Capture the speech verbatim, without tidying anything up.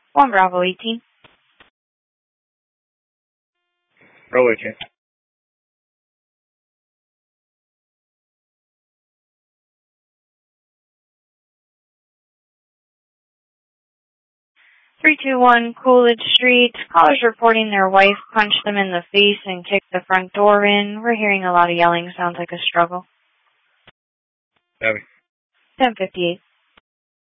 one Bravo eighteen. Bravo eighteen. three two one Coolidge Street. Callers reporting their wife punched them in the face and kicked the front door in. We're hearing a lot of yelling. Sounds like a struggle. Abby. ten fifty-eight.